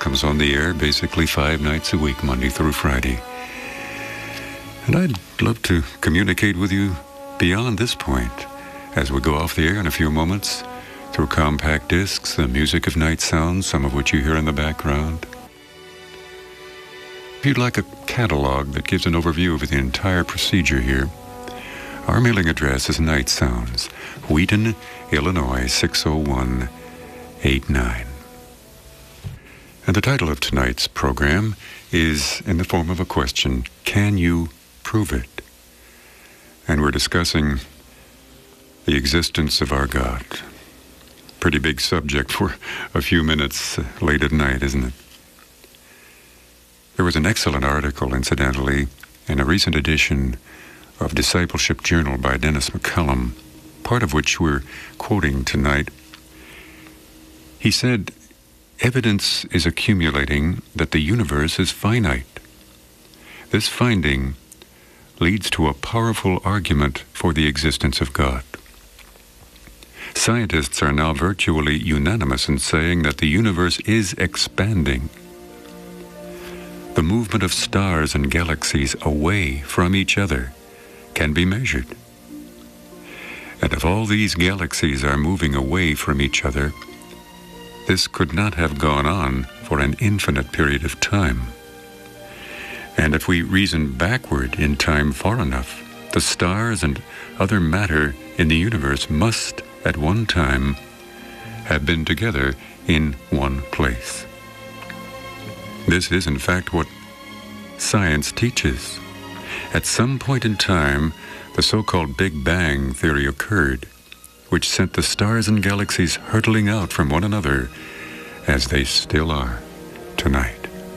comes on the air basically 5 nights a week, Monday through Friday. And I'd love to communicate with you beyond this point as we go off the air in a few moments through compact discs, the music of Night Sounds, some of which you hear in the background. If you'd like a catalog that gives an overview of the entire procedure here, our mailing address is Night Sounds, Wheaton, Illinois 60189. And the title of tonight's program is in the form of a question: can you prove it? And we're discussing the existence of our God. Pretty big subject for a few minutes late at night, isn't it? There was an excellent article, incidentally, in a recent edition of Discipleship Journal by Dennis McCullum, part of which we're quoting tonight. He said, "Evidence is accumulating that the universe is finite. This finding leads to a powerful argument for the existence of God. Scientists are now virtually unanimous in saying that the universe is expanding. The movement of stars and galaxies away from each other can be measured. And if all these galaxies are moving away from each other, this could not have gone on for an infinite period of time. And if we reason backward in time far enough, the stars and other matter in the universe must, at one time, have been together in one place. This is, in fact, what science teaches. At some point in time, the so-called Big Bang theory occurred, which sent the stars and galaxies hurtling out from one another, as they still are tonight.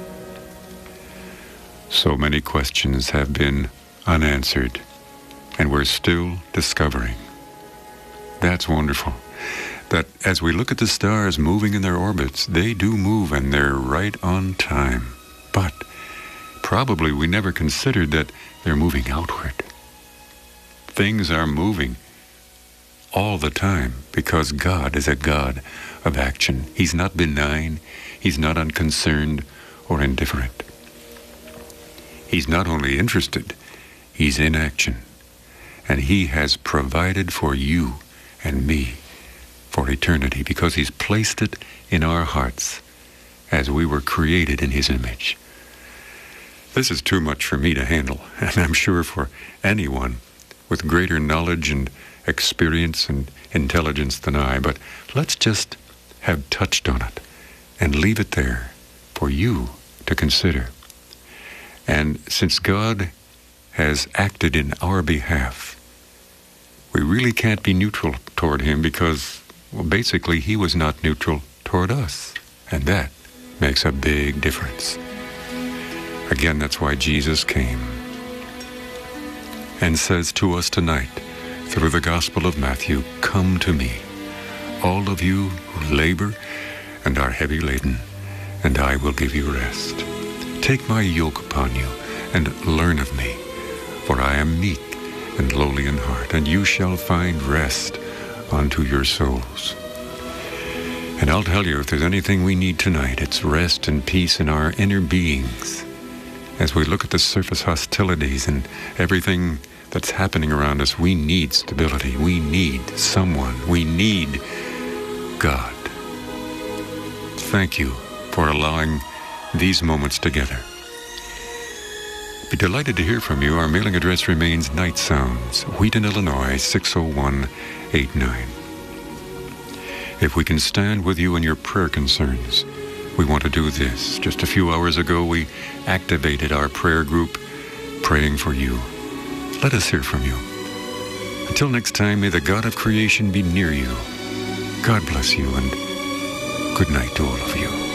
So many questions have been unanswered, and we're still discovering. That's wonderful, that as we look at the stars moving in their orbits, they do move and they're right on time. But probably we never considered that they're moving outward. Things are moving all the time because God is a God of action. He's not benign, He's not unconcerned or indifferent. He's not only interested, He's in action. And He has provided for you and me for eternity because He's placed it in our hearts as we were created in His image. This is too much for me to handle, and I'm sure for anyone with greater knowledge and experience and intelligence than I, but let's just have touched on it and leave it there for you to consider. And since God has acted in our behalf, we really can't be neutral toward Him because, well, basically He was not neutral toward us, and that makes a big difference. Again, that's why Jesus came and says to us tonight, through the Gospel of Matthew, "Come to me, all of you who labor and are heavy laden, and I will give you rest. Take my yoke upon you and learn of me, for I am meek and lowly in heart, and you shall find rest unto your souls." And I'll tell you, if there's anything we need tonight, it's rest and peace in our inner beings. As we look at the surface hostilities and everything that's happening around us, we need stability. We need someone. We need God. Thank you for allowing these moments together. Be delighted to hear from you. Our mailing address remains Night Sounds, Wheaton, Illinois 60189. If we can stand with you in your prayer concerns, we want to do this. Just a few hours ago, we activated our prayer group, praying for you. Let us hear from you. Until next time, may the God of creation be near you. God bless you, and good night to all of you.